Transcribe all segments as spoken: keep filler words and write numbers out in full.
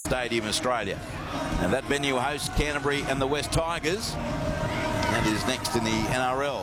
Stadium, Australia. And that venue hosts Canterbury and the West Tigers, and is next in the N R L.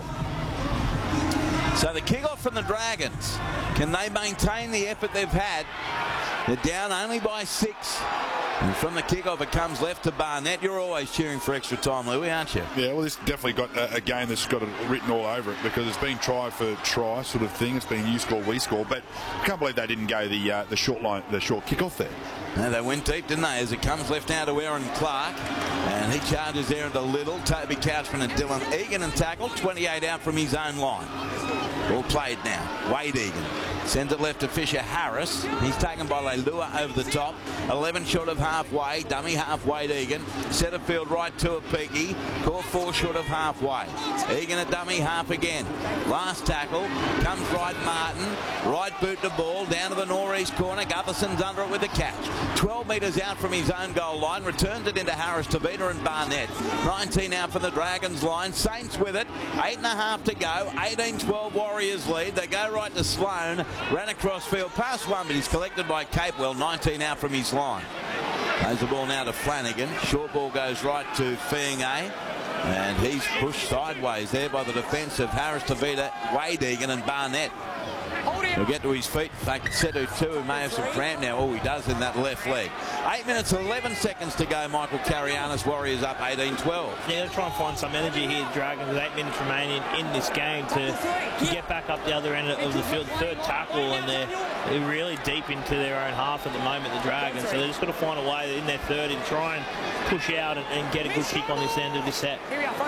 So the kick-off from the Dragons. Can they maintain the effort they've had? They're down only by six. And from the kick-off, it comes left to Barnett. You're always cheering for extra time, Louis, aren't you? Yeah, well, this definitely got a, a game that's got it written all over it, because it's been try for try sort of thing. It's been you score, we score. But I can't believe they didn't go the uh, the short line, the short kick-off there. No, they went deep, didn't they? As it comes left now to Aaron Clark. And he charges there into Little. Toby Couchman and Dylan Egan and tackle. twenty-eight out from his own line. All played now. Wade Egan sends it left to Fisher Harris. He's taken by Leilua over the top. eleven short of halfway. Dummy half Wade Egan. Centre field right to a Peaky. Caught four short of halfway. Egan a dummy half again. Last tackle. Comes right Martin. Right boot to ball. Down to the northeast corner. Gutherson's under it with the catch. twelve metres out from his own goal line. Returns it into Harris, Tavita and Barnett. nineteen out from the Dragons line. Saints with it. Eight and a half to go. eighteen twelve Warriors lead. They go right to Sloan. Ran across field. Past one, but he's collected by Capewell. nineteen out from his line. Plays the ball now to Flanagan. Short ball goes right to Fiangay. And he's pushed sideways there by the defence of Harris, Tavita, Wade Egan and Barnett. He'll get to his feet. In fact, Setu too, who may have some cramp now. Oh, he does in that left leg. Eight minutes, eleven seconds to go. Michael Carianis, Warriors up eighteen twelve. Yeah, they're trying to find some energy here, Dragons, with eight minutes remaining in this game to, to get back up the other end of the field. Third tackle, and they're, they're really deep into their own half at the moment, the Dragons. So they're just got to find a way in their third and try and push out and, and get a good kick on this end of this set.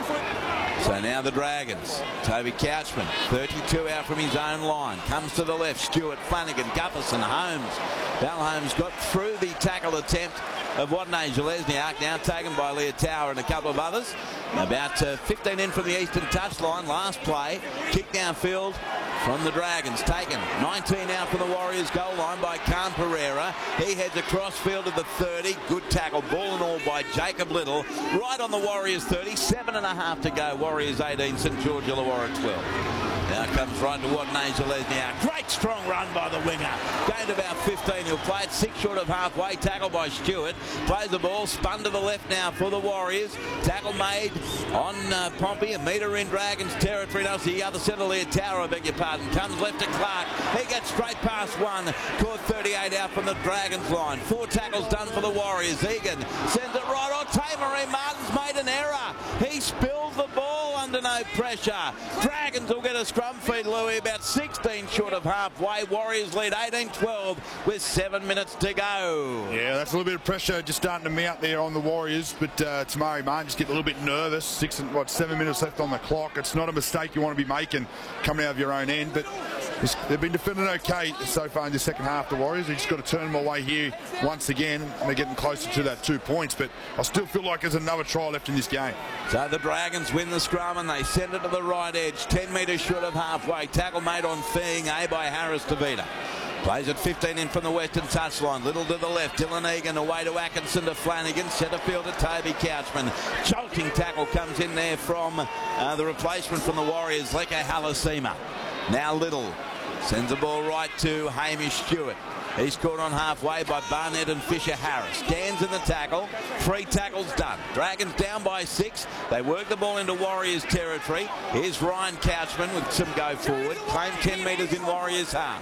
So now the Dragons. Toby Couchman, thirty-two out from his own line. Comes to the left. Stewart, Flanagan, Gutherson, Holmes. Val Holmes got through the tackle attempt of Wadney Zalesniak, now taken by Leotower and a couple of others. About uh, fifteen in from the eastern touchline. Last play. Kick downfield from the Dragons. Taken. nineteen out from the Warriors goal line by Khan Pereira. He heads across field to the thirty. Good tackle. Ball and all by Jacob Little. Right on the Warriors thirty. Seven and a half to go. Warriors eighteen. St George Illawarra twelve. Now comes right to Wadney Zalesniak. Great strong run by the winger. Gained about fifteen. He'll play it six short of halfway. Tackle by Stewart. Plays the ball. Spun to the left now for the Warriors. Tackle made on uh, Pompey. A metre in Dragons territory. Now the other centre, Leotower, I beg your pardon. Comes left to Clark. He gets straight past one. Caught thirty-eight out from the Dragons line. Four tackles done for the Warriors. Egan sends it right on. Tamarine Martin's made an error. He spills the ball under no pressure. Dragons will get a scrum feed, Louis, about sixteen short of halfway. Warriors lead eighteen twelve with seven minutes to go. Yeah, that's a little bit of pressure just starting to mount there on the Warriors, but uh, Tamari Martin just getting a little bit nervous. Six and what, seven minutes left on the clock. It's not a mistake you want to be making coming out of your own end, but they've been defending okay so far in the second half, the Warriors. They've just got to turn them away here once again, and they're getting closer to that two points, but I still feel like there's another try left in this game. So the Dragons win the scrum and they send it to the right edge, ten metres short of halfway. Tackle made on Fiangay by Harris Tavita. Plays at fifteen in from the western touchline. Little to the left. Dylan Egan away to Atkinson to Flanagan. Centre field to Toby Couchman. Jolting tackle comes in there from uh, the replacement from the Warriors, Leka Halasima. Now Little sends the ball right to Hamish Stewart. He's caught on halfway by Barnett and Fisher Harris. Stands in the tackle. Three tackles done. Dragons down by six. They work the ball into Warriors territory. Here's Ryan Couchman with some go forward. Claim ten metres in Warriors half.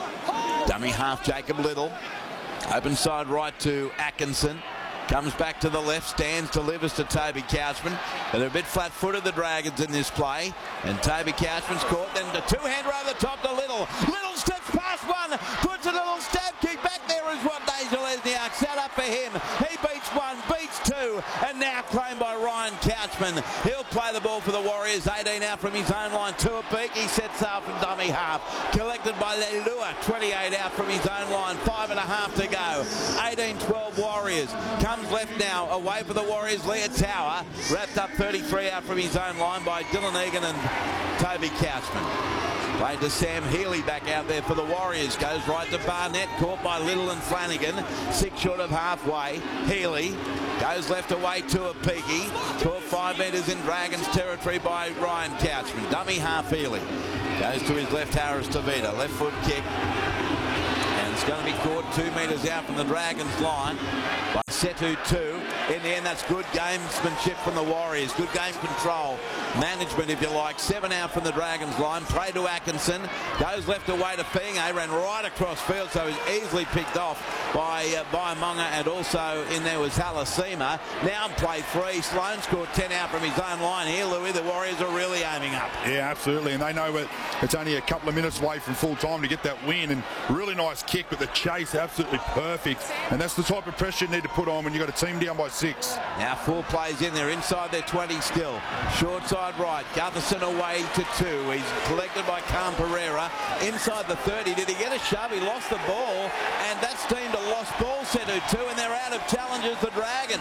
Dummy half Jacob Little. Open side right to Atkinson. Comes back to the left, stands, delivers to Toby Couchman. But they're a bit flat-footed, the Dragons, in this play. And Toby Couchman's caught. Then the two-hander over the top to Little. Little steps past one, puts a little stab kick. Back there is Wadney Zalesniak. Set up for him. He beats one, beats two, and now claimed by Ryan Couchman. He'll play the ball for the Warriors. eighteen out from his own line. To a peak. He sets up from dummy half. Collected by Leilua. twenty-eight out from his own line. Five and a half to go. eighteen twelve Warriors. Comes left now. Away for the Warriors. Leotower. Wrapped up thirty-three out from his own line by Dylan Egan and Toby Couchman. Played to Sam Healy back out there for the Warriors. Goes right to Barnett. Caught by Little and Flanagan. Six short of halfway. Healy goes left away to a Peaky. Caught five metres in Dragons territory by Ryan Couchman. Dummy half Healy. Goes to his left Harris Tavita. Left foot kick. And it's going to be caught two metres out from the Dragons line by Setu two. In the end, that's good gamesmanship from the Warriors. Good game control. Management, if you like. Seven out from the Dragons line. Play to Atkinson. Goes left away to Feinga. Ran right across field, so he's easily picked off by uh, by Monga, and also in there was Halasima. Now play three. Sloan scored ten out from his own line here, Louis. The Warriors are really aiming up. Yeah, absolutely, and they know it, it's only a couple of minutes away from full time to get that win, and really nice kick, but the chase absolutely perfect, and that's the type of pressure you need to put on when you've got a team down by six. Now four plays in there, inside their twenty still. Short side right, Gutherson away to two. He's collected by Cam Pereira. Inside the thirty, did he get a shove? He lost the ball, and that's deemed a lost ball, Setu two, and they're out of challenges, the Dragons.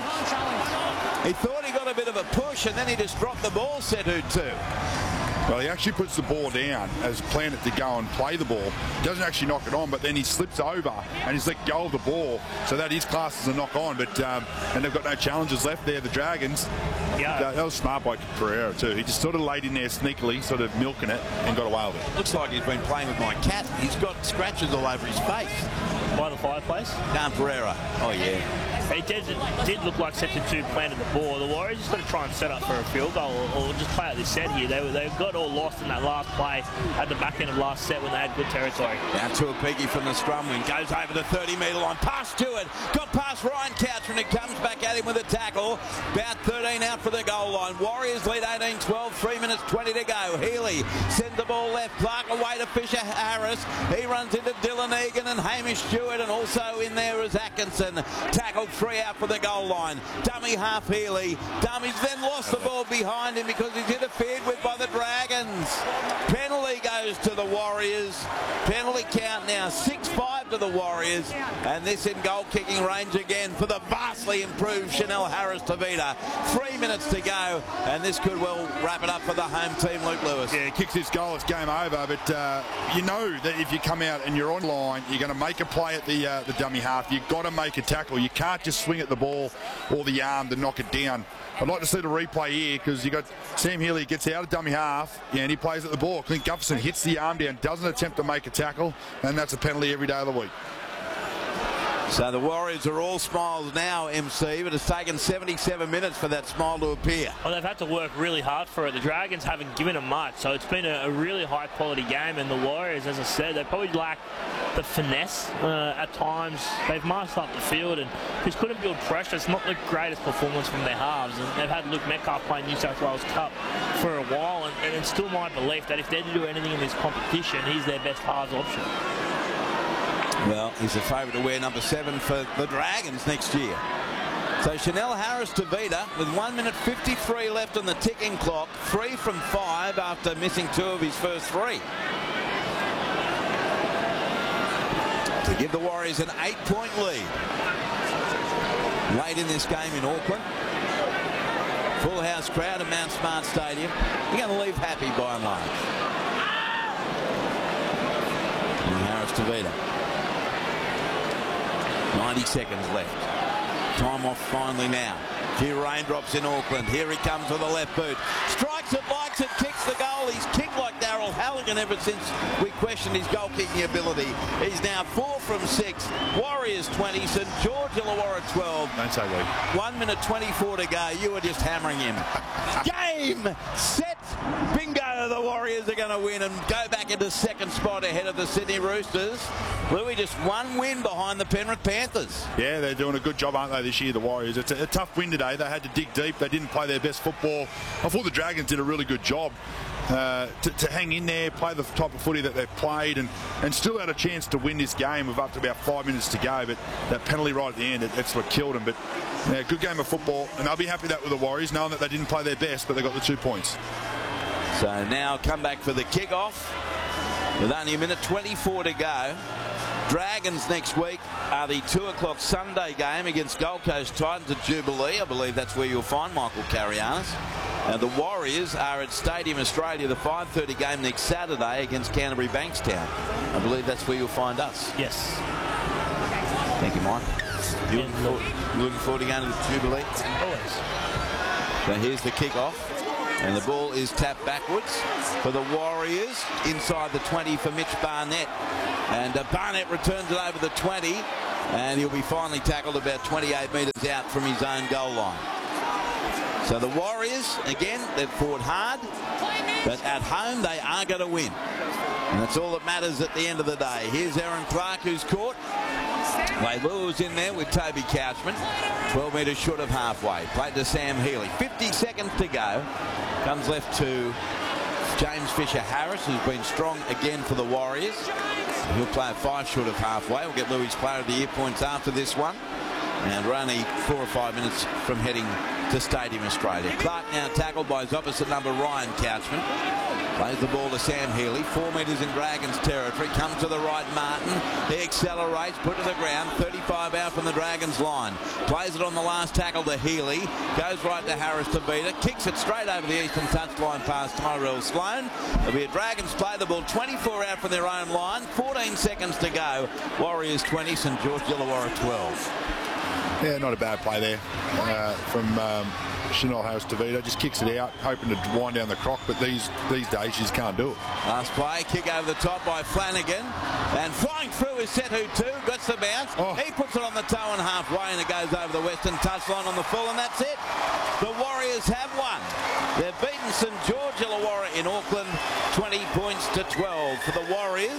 He thought he got a bit of a push, and then he just dropped the ball, Setu two. Well, he actually puts the ball down as planned it to go and play the ball. Doesn't actually knock it on, but then he slips over and he's let go of the ball. So that is classed as a knock on, but um, and they've got no challenges left there, the Dragons. Yeah. That, that was smart by Pereira too. He just sort of laid in there sneakily, sort of milking it, and got away with it. Looks like he's been playing with my cat. He's got scratches all over his face. By the fireplace? Cam Pereira. Oh, yeah. It did, it did look like Setu two planted the ball. The Warriors just got to try and set up for a field goal, or, or just play out this set here. They, they got all lost in that last play at the back end of last set when they had good territory. Now to a Piggy from the scrum wing. Goes over the thirty metre line. Pass Stewart. Got past Ryan Couch, and it comes back at him with a tackle. About thirteen out for the goal line. Warriors lead eighteen twelve. Three minutes twenty to go. Healy sends the ball left. Clark away to Fisher Harris. He runs into Dylan Egan and Hamish Stewart, and also in there is Atkinson. Tackled three out for the goal line. Dummy half Healy. Dummy's then lost the ball behind him because he's interfered with by the Dragons. Penalty goes to the Warriors. Penalty count now six five to the Warriors, and this in goal kicking range again for the vastly improved Chanel Harris-Tavita. Three minutes to go, and this could well wrap it up for the home team, Luke Lewis. Yeah, kicks this goal, it's game over, but uh, you know that if you come out and you're on line, you're going to make a play at the uh, the dummy half. You've got to make a tackle. You can't just swing at the ball or the arm to knock it down. I'd like to see the replay here, because you got Sam Healy gets out of dummy half, yeah, and he plays at the ball. Clint Gutherson hits the arm down, doesn't attempt to make a tackle, and that's a penalty every day of the week. So the Warriors are all smiles now, M C, but it's taken seventy-seven minutes for that smile to appear. Well, they've had to work really hard for it. The Dragons haven't given them much, so it's been a, a really high-quality game, and the Warriors, as I said, they probably lack the finesse uh, at times. They've masked up the field and just couldn't build pressure. It's not the greatest performance from their halves, and they've had Luke Metcalf playing New South Wales Cup for a while, and, and it's still my belief that if they're to do anything in this competition, he's their best halves option. Well, he's the favourite to wear number seven for the Dragons next year. So Chanel Harris-Tavita with one minute fifty-three left on the ticking clock, three from five after missing two of his first three. To give the Warriors an eight-point lead. Late in this game in Auckland. Full house crowd at Mount Smart Stadium. You're going to leave happy by and large. And Harris-Tavita. ninety seconds left. Time off finally now. Few raindrops in Auckland. Here he comes with a left boot. Strikes it, likes it, kicks the goal. He's kicked like Daryl Halligan ever since we questioned his goal kicking ability. He's now four from six. Warriors twenty, St George Illawarra twelve. Don't say we. One minute twenty-four to go. You were just hammering him. Game, set, bingo. The Warriors are going to win and go back into second spot ahead of the Sydney Roosters. Louis, just one win behind the Penrith Panthers. Yeah, they're doing a good job, aren't they, this year, the Warriors? It's a, a tough win today. They had to dig deep. They didn't play their best football. I thought the Dragons did a really good job uh, to, to hang in there, play the type of footy that they've played, and, and still had a chance to win this game with up to about five minutes to go. But that penalty right at the end, it, it's what killed them. But yeah, good game of football, and I'll be happy that with the Warriors, knowing that they didn't play their best, but they got the two points. So now come back for the kick-off with only a minute twenty-four to go. Dragons next week are the two o'clock Sunday game against Gold Coast Titans at Jubilee. I believe that's where you'll find Michael Carrianas. Uh, the Warriors are at Stadium Australia, the five thirty game next Saturday against Canterbury Bankstown. I believe that's where you'll find us. Yes. Thank you, Mike. You looking forward, you looking forward to going to the Jubilee? Always. So here's the kick-off. And the ball is tapped backwards for the Warriors inside the twenty for Mitch Barnett. And uh, Barnett returns it over the twenty. and he'll be finally tackled about twenty-eight metres out from his own goal line. So the Warriors, again, they've fought hard, but at home they are going to win. And that's all that matters at the end of the day. Here's Aaron Clark, who's caught. Wade Lewis in there with Toby Couchman. twelve metres short of halfway. Played to Sam Healy. fifty seconds to go. Comes left to James Fisher-Harris, who's been strong again for the Warriors. He'll play at five short of halfway. We'll get Louis Player of the Year points after this one. And we're only four or five minutes from heading to Stadium Australia. Clark now tackled by his opposite number, Ryan Couchman. Plays the ball to Sam Healy. Four metres in Dragons territory. Comes to the right, Martin. He accelerates, put to the ground. thirty-five out from the Dragons line. Plays it on the last tackle to Healy. Goes right to Harris Tavita. Kicks it straight over the eastern touchline past Tyrell Sloan. There'll be a Dragons play the ball. twenty-four out from their own line. fourteen seconds to go. Warriors twenty, St George Illawarra twelve. Yeah, not a bad play there uh, from um, Chanel Harris Tavita. Just kicks it out, hoping to wind down the croc, but these these days she just can't do it. Last play, kick over the top by Flanagan, and flying through is Setu two, gets the bounce. Oh. He puts it on the toe and halfway, and it goes over the western touchline on the full, and that's it. The Warriors have won. They've beaten St George Illawarra in Auckland, twenty points to twelve for the Warriors.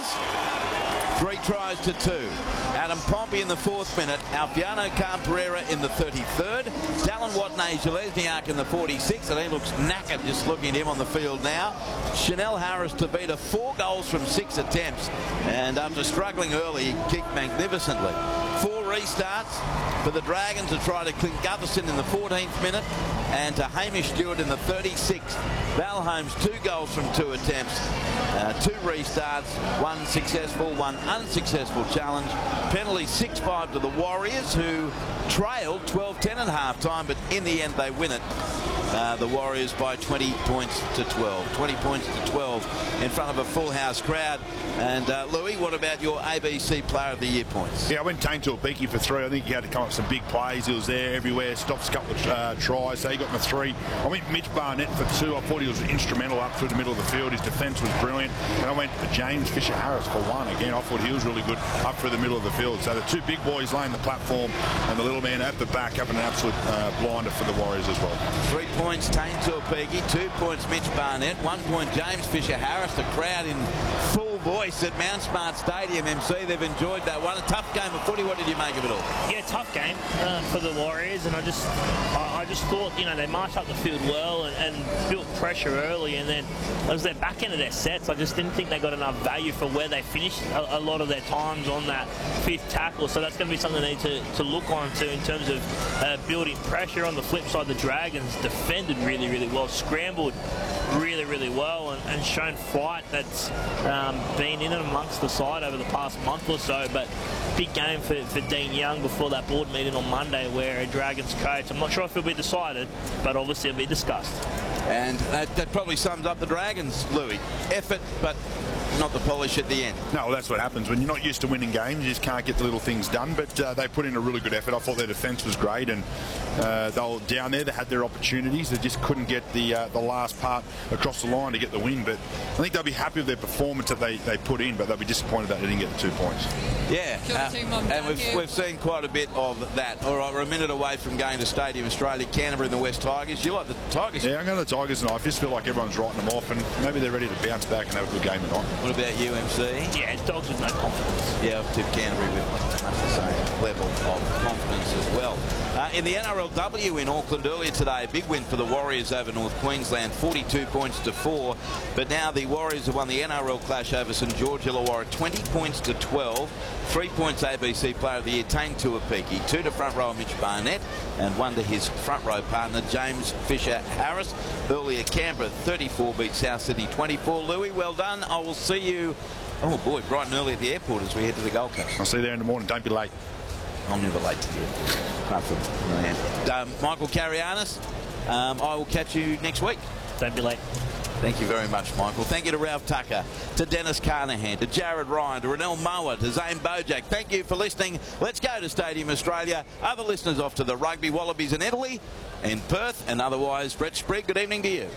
Three tries to two. Adam Pompey in the fourth minute. Alfiano Camperera in the thirty-third. Dallin Watney-Zalesniak in the forty-sixth. And he looks knackered just looking at him on the field now. Chanel Harris Tavita, four goals from six attempts. And after struggling early, he kicked magnificently. Four restarts for the Dragons to try to Clint Gutherson in the fourteenth minute. And to Hamish Stewart in the thirty-sixth. Val Holmes, two goals from two attempts. Uh, two restarts, one successful, one unsuccessful challenge. Penalty six five to the Warriors, who trailed twelve ten at half time, but in the end they win it. Uh, the Warriors by twenty points to twelve. twenty points to twelve in front of a full house crowd. And uh, Louis, what about your A B C Player of the Year points? Yeah, I went Tane Tuapiki for three. I think he had to come up with some big plays. He was there everywhere, stops a couple of uh, tries, so he got my three. I went Mitch Barnett for two. I thought he was instrumental up through the middle of the field. His defence was brilliant. And I went to James Fisher-Harris for one. Again, I thought he was really good up through the middle of the field. So the two big boys laying the platform and the little man at the back having an absolute uh, blinder for the Warriors as well. Three points Tane Tuapiki, two points Mitch Barnett, one point James Fisher-Harris. The crowd in full voice at Mount Smart Stadium, M C. They've enjoyed that one. A tough game of footy. What did you make of it all? Yeah, tough game uh, for the Warriors, and I just I, I just thought, you know, they marched up the field well and, and built pressure early, and then it was their back end of their sets. I just didn't think they got enough value for where they finished a, a lot of their times on that fifth tackle, so that's going to be something they need to, to look on to in terms of uh, building pressure. On the flip side, the Dragons defended really, really well, scrambled really, really well, and, and shown fight that's um, been in and amongst the side over the past month or so. But big game for, for Dean Young before that board meeting on Monday, where a Dragons coach, I'm not sure if it'll be decided, but obviously it'll be discussed. And that, that probably sums up the Dragons, Louis. Effort, but not the polish at the end. No, well, that's what happens when you're not used to winning games. You just can't get the little things done. But uh, they put in a really good effort. I thought their defence was great, and uh, they were down there. They had their opportunities. They just couldn't get the uh, the last part across the line to get the win. But I think they'll be happy with their performance that they, they put in, but they'll be disappointed that they didn't get the two points. Yeah, uh, and we've, we've seen quite a bit of that. All right, we're a minute away from going to Stadium Australia. Canterbury and the West Tigers. You like the Tigers? Yeah, I'm going to the Tigers, and I just feel like everyone's writing them off, and maybe they're ready to bounce back and have a good game tonight. What about you, M C? Yeah, Dogs with no confidence. Yeah, I've tipped Canterbury with much the same level of confidence as well. Uh, in the N R L W in Auckland earlier today, a big win for the Warriors over North Queensland, forty-two points to four. But now the Warriors have won the N R L clash over St George Illawarra, twenty points to twelve. Three points A B C Player of the Year, Tane Tuapiki. Two to front rower Mitch Barnett, and one to his front row partner James Fisher-Harris. Earlier, Canberra thirty-four beat South Sydney twenty-four. Louis, well done. I will see you, oh boy, bright and early at the airport as we head to the Gold Coast. I'll see you there in the morning. Don't be late. I'm never late to you. Apart from no, um, Michael Carianis, um, I will catch you next week. Don't be late. Thank you very much, Michael. Thank you to Ralph Tucker, to Dennis Carnahan, to Jared Ryan, to Renell Moa, to Zane Bojack. Thank you for listening. Let's go to Stadium Australia. Other listeners off to the Rugby Wallabies in Italy, in Perth, and otherwise, Brett Sprigg, good evening to you.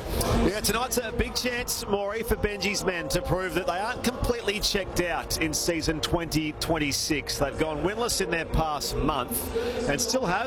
Yeah, tonight's a big chance, Maury, for Benji's men to prove that they aren't completely checked out in season twenty twenty-six. They've gone winless in their past month and still have